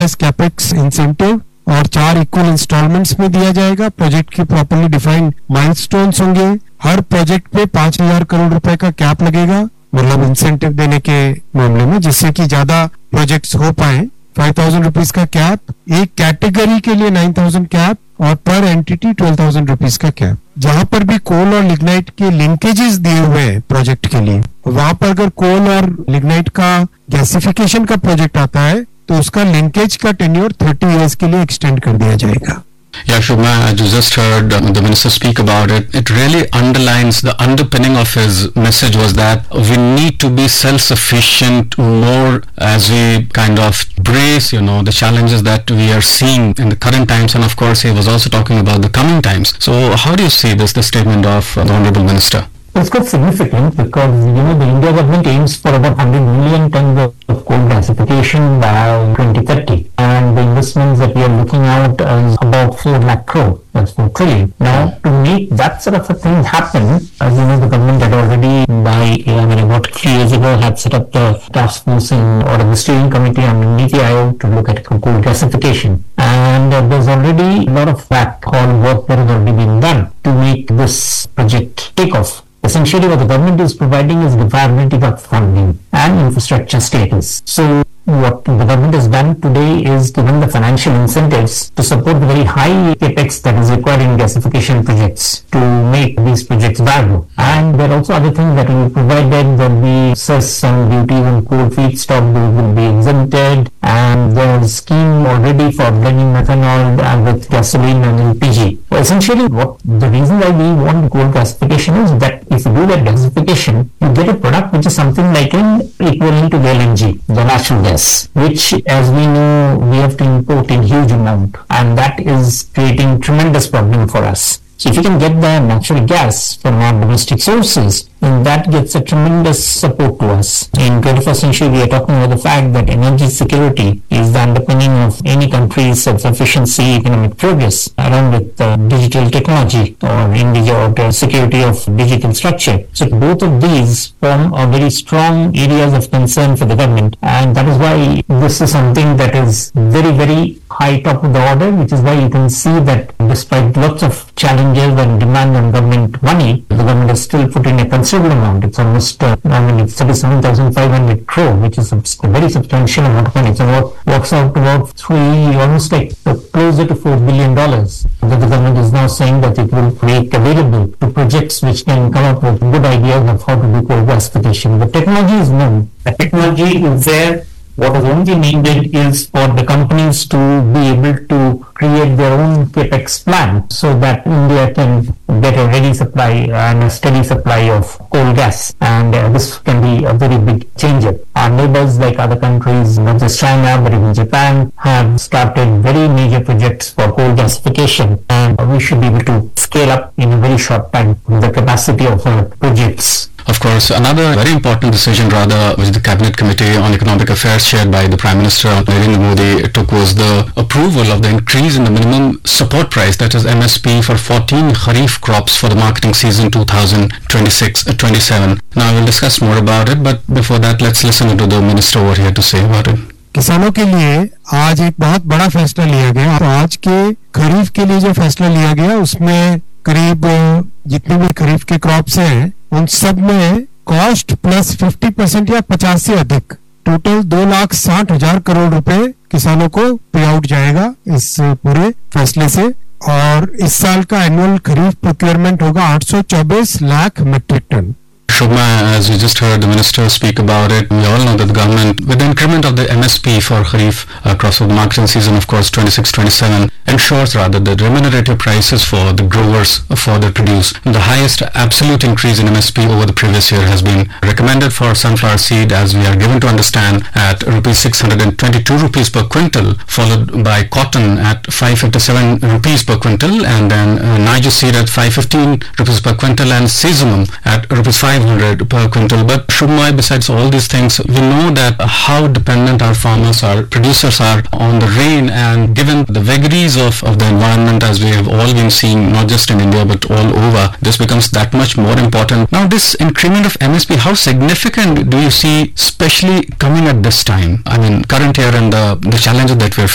Plus capex incentive और 4 equal installments में दिया जाएगा। प्रोजेक्ट की प्रॉपर्ली डिफाइंड माइलस्टोन्स होंगे। हर प्रोजेक्ट पे 5,000 करोड़ रुपए का कैप लगेगा, मतलब इंसेंटिव देने के मामले में, जिससे कि ज्यादा प्रोजेक्ट्स हो पाए। 5,000 रुपीज का कैप, एक कैटेगरी के लिए 9,000 कैप और पर एंटिटी 12,000 रुपीज का कैप। जहां पर भी कोल और लिग्नाइट के लिंकेजेस दिए हुए हैं प्रोजेक्ट के लिए, वहां पर अगर कोल और लिग्नाइट का गैसिफिकेशन का प्रोजेक्ट आता है तो उसका लिंकेज का टेन्योर 30 इयर्स के लिए एक्सटेंड कर दिया जाएगा। Yeah, Shubhma, as you just heard the minister speak about it, it really underlines the underpinning of his message was that we need to be self-sufficient more as we kind of brace, the challenges that we are seeing in the current times, and of course he was also talking about the coming times. So how do you see the statement of the Honorable Minister? It's quite significant because, the India government aims for about 100 million tons of coal gasification by 2030. And the investments that we are looking at is about 4 lakh crore. That's 4 trillion. Now, to make that sort of a thing happen, as you know, the government had already, about 3 years ago, had set up the task force or the steering committee on NITI Aayog to look at coal gasification. And there's already a lot of backhaul work that has already been done to make this project take off. Essentially, what the government is providing is the viability of funding and infrastructure status. So, what the government has done today is given the financial incentives to support the very high capex that is required in gasification projects to make these projects viable. And there are also other things that will be provided. There will be cess and duties on coal feedstock that will be exempted, and there is a scheme already for blending methanol with gasoline and LPG. So essentially, the reason why we want coal gasification is that if you do that gasification, you get a product which is something like equivalent to the LNG, the natural gas, which, as we know, we have to import in huge amount, and that is creating tremendous problem for us. So if you can get the natural gas from our domestic sources, and that gets a tremendous support to us. In 21st century, we are talking about the fact that energy security is the underpinning of any country's self-sufficiency, economic progress, along with digital technology or the security of digital structure. So both of these form a very strong areas of concern for the government, and that is why this is something that is very, very high top of the order, which is why you can see that despite lots of challenges and demand on government money, the government has still put in a considerable amount. It's almost 37,500 crore, which is a very substantial amount of money. It's works out to about almost like closer to $4 billion that the government is now saying that it will make available to projects which can come up with good ideas of how to do coal gasification. The technology is known. The technology is there. What is only needed is for the companies to be able to create their own capex plan so that India can get a ready supply and a steady supply of coal gas, and this can be a very big changer. Our neighbors, like other countries, not just China but even Japan, have started very major projects for coal gasification, and we should be able to scale up in a very short time the capacity of our projects. Of course, another very important decision which the Cabinet Committee on Economic Affairs chaired by the Prime Minister Narendra Modi took was the approval of the increase in the minimum support price, that is MSP, for 14 Kharif crops for the marketing season 2026-27. Now we'll discuss more about it, but before that let's listen to the Minister what he had to say about it. किसानों के लिए आज एक बहुत बड़ा फैसला लिया गया। आज के खरीफ के लिए जो फैसला लिया गया उसमें करीब जितने भी खरीफ के क्रॉप्स हैं उन सब में कॉस्ट प्लस 50% या 50 से अधिक, टोटल 2,60,000 करोड़ रुपए किसानों को पे आउट जाएगा इस पूरे फैसले से। और इस साल का एनुअल खरीफ प्रोक्योरमेंट होगा 824 lakh metric ton. Shubhma, as we just heard the minister speak about it, we all know that the government, with the increment of the MSP for Kharif across the marketing season, of course, 26-27, ensures rather the remunerative prices for the growers for the produce. The highest absolute increase in MSP over the previous year has been recommended for sunflower seed, as we are given to understand, at rupees 622 rupees per quintal, followed by cotton at 557 rupees per quintal, and then Niger seed at 515 rupees per quintal, and sesamum at rupees 500 per quintal. But Shubhma, besides all these things, we know that how dependent our farmers, our producers are on the rain, and given the vagaries of the environment, as we have all been seeing, not just in India but all over, this becomes that much more important. Now this increment of MSP, how significant do you see, especially coming at this time? I mean, current year and the challenges that we are